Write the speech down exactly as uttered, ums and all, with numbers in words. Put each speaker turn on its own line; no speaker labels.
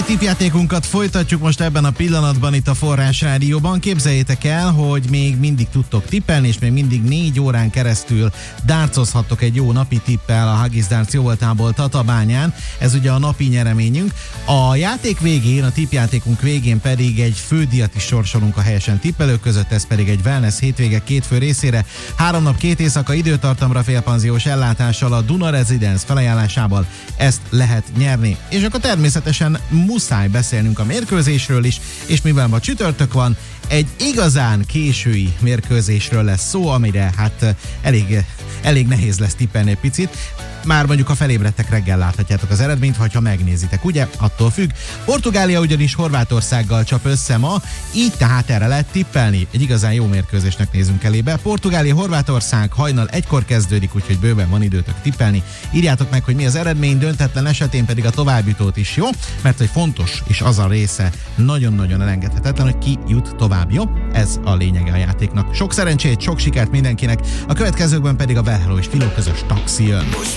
tippjátékunkat folytatjuk most ebben a pillanatban itt a Forrás Rádióban. Képzeljétek el, hogy még mindig tudtok tippelni, és még mindig négy órán keresztül dárcozhattok egy jó napi tippel a Haggis Darts jóvoltából Tatabányán. Ez ugye a napi nyereményünk. A játék végén, a tippjátékunk végén pedig egy fődíjat is sorsolunk a helyesen tippelők között, ez pedig egy wellness hétvége két fő részére. Három nap, két éjszaka időtartamra félpanziós ellátással a Duna Residence felajánlásával ezt lehet nyerni. És akkor természetesen muszáj beszélnünk a mérkőzésről is, és mivel ma csütörtök van, egy igazán késői mérkőzésről lesz szó, amire hát elég, elég nehéz lesz tippelni egy picit. Már mondjuk a felébredtek reggel láthatjátok az eredményt, vagy ha megnézitek, ugye? Attól függ. Portugália ugyanis Horvátországgal csap össze ma, így tehát erre lehet tippelni. Egy igazán jó mérkőzésnek nézünk elébe. Portugália Horvátország hajnal egykor kezdődik, úgyhogy bőven van időtök tippelni. Írjátok meg, hogy mi az eredmény, döntetlen esetén pedig a továbbjutót is, jó? Mert hogy fontos, és az a része nagyon-nagyon elengedhetetlen, hogy ki jut tovább, jó? Ez a lényege a játéknak. Sok szerencsét, sok sikert mindenkinek, a következőkben pedig a Well Hello és Filó közös taxi jön.